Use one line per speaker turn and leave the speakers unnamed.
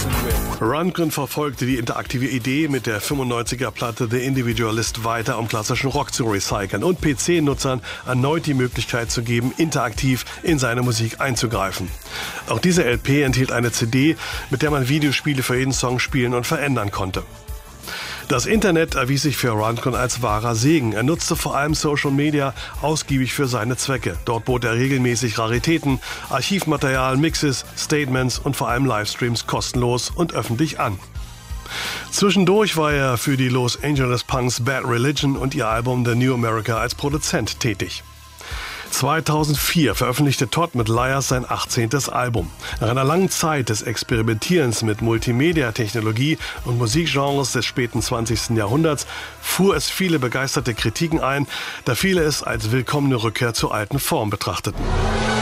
Rundgren verfolgte die interaktive Idee mit der 95er-Platte The Individualist weiter, um klassischen Rock zu recyceln und PC-Nutzern erneut die Möglichkeit zu geben, interaktiv in seine Musik einzugreifen. Auch diese LP enthielt eine CD, mit der man Videospiele für jeden Song spielen und verändern konnte. Das Internet erwies sich für Rundgren als wahrer Segen. Er nutzte vor allem Social Media ausgiebig für seine Zwecke. Dort bot er regelmäßig Raritäten, Archivmaterial, Mixes, Statements und vor allem Livestreams kostenlos und öffentlich an. Zwischendurch war er für die Los Angeles Punks Bad Religion und ihr Album The New America als Produzent tätig. 2004 veröffentlichte Todd mit Liars sein 18. Album. Nach einer langen Zeit des Experimentierens mit Multimedia-Technologie und Musikgenres des späten 20. Jahrhunderts fuhr es viele begeisterte Kritiken ein, da viele es als willkommene Rückkehr zur alten Form betrachteten.